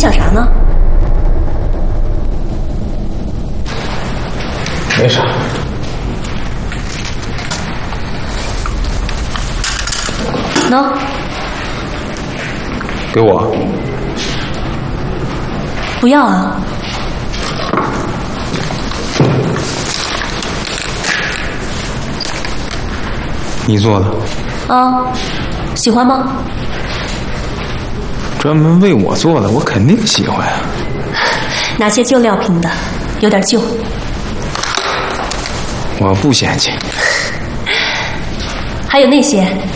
想啥呢？ 没啥。 喏， 给我。 不要啊。 你做的？ 啊，喜欢吗？ 专门为我做的，我肯定喜欢啊。 拿些旧料拼的，有点旧。 我不嫌弃。 还有那些